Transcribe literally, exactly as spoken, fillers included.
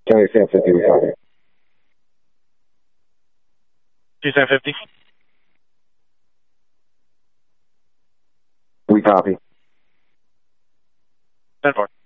County San fifty, we copy. Two San fifty. We copy. ten four.